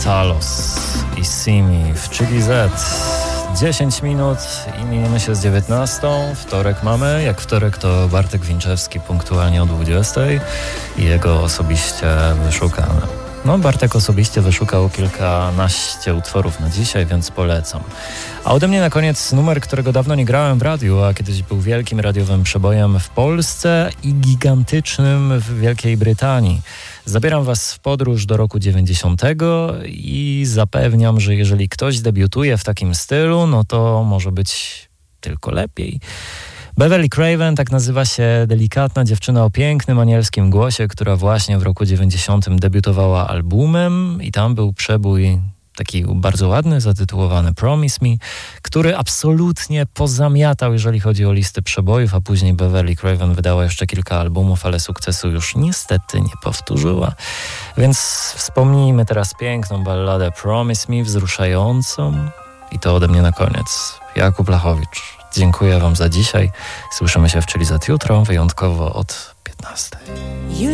Talos i Simi w Chili Z. 10 minut i miniemy się z 19. Wtorek mamy. Jak wtorek to Bartek Winczewski punktualnie o 20 i jego osobiście wyszukane. No, Bartek osobiście wyszukał kilkanaście utworów na dzisiaj, więc polecam. A ode mnie na koniec numer, którego dawno nie grałem w radiu, a kiedyś był wielkim radiowym przebojem w Polsce i gigantycznym w Wielkiej Brytanii. Zabieram was w podróż do roku 90 i zapewniam, że jeżeli ktoś debiutuje w takim stylu, no to może być tylko lepiej. Beverly Craven, tak nazywa się delikatna dziewczyna o pięknym anielskim głosie, która właśnie w roku 90 debiutowała albumem i tam był przebój taki bardzo ładny, zatytułowany Promise Me, który absolutnie pozamiatał, jeżeli chodzi o listy przebojów, a później Beverly Craven wydała jeszcze kilka albumów, ale sukcesu już niestety nie powtórzyła. Więc wspomnijmy teraz piękną balladę Promise Me, wzruszającą i to ode mnie na koniec. Jakub Lachowicz. Dziękuję wam za dzisiaj. Słyszymy się w Chili Z jutro, wyjątkowo od 15.